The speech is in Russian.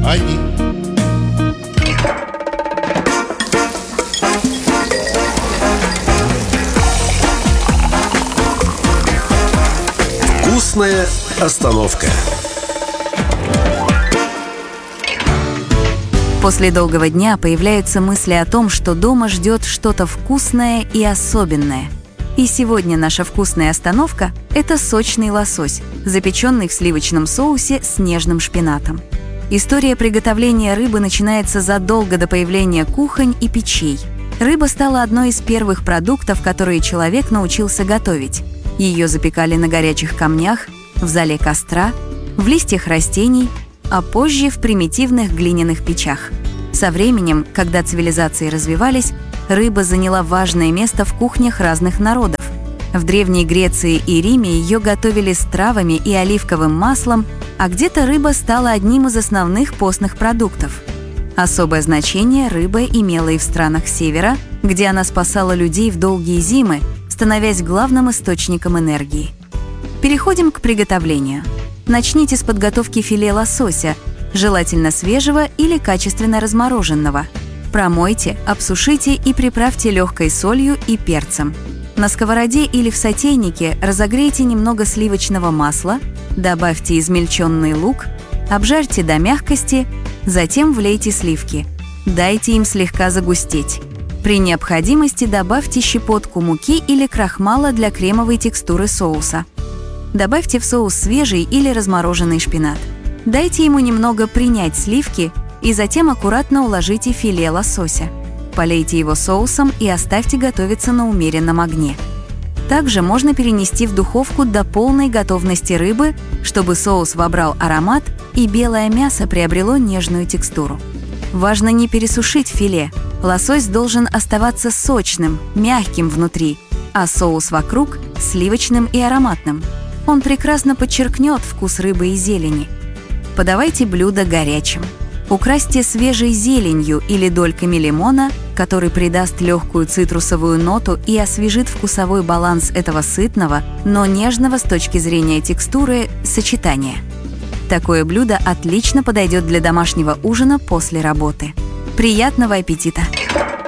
они. Вкусная остановка. После долгого дня появляются мысли о том, что дома ждет что-то вкусное и особенное. И сегодня наша вкусная остановка – это сочный лосось, запеченный в сливочном соусе с нежным шпинатом. История приготовления рыбы начинается задолго до появления кухонь и печей. Рыба стала одной из первых продуктов, которые человек научился готовить. Ее запекали на горячих камнях, в зале костра, в листьях растений, а позже в примитивных глиняных печах. Со временем, когда цивилизации развивались, рыба заняла важное место в кухнях разных народов. В Древней Греции и Риме ее готовили с травами и оливковым маслом, а где-то рыба стала одним из основных постных продуктов. Особое значение рыба имела и в странах Севера, где она спасала людей в долгие зимы, становясь главным источником энергии. Переходим к приготовлению. Начните с подготовки филе лосося, желательно свежего или качественно размороженного. Промойте, обсушите и приправьте легкой солью и перцем. На сковороде или в сотейнике разогрейте немного сливочного масла, добавьте измельченный лук, обжарьте до мягкости, затем влейте сливки. Дайте им слегка загустеть. При необходимости добавьте щепотку муки или крахмала для кремовой текстуры соуса. Добавьте в соус свежий или размороженный шпинат. Дайте ему немного принять сливки и затем аккуратно уложите филе лосося. Полейте его соусом и оставьте готовиться на умеренном огне. Также можно перенести в духовку до полной готовности рыбы, чтобы соус вобрал аромат и белое мясо приобрело нежную текстуру. Важно не пересушить филе. Лосось должен оставаться сочным, мягким внутри, а соус вокруг – сливочным и ароматным. Он прекрасно подчеркнет вкус рыбы и зелени. Подавайте блюдо горячим. Украсьте свежей зеленью или дольками лимона, который придаст легкую цитрусовую ноту и освежит вкусовой баланс этого сытного, но нежного с точки зрения текстуры сочетания. Такое блюдо отлично подойдет для домашнего ужина после работы. Приятного аппетита!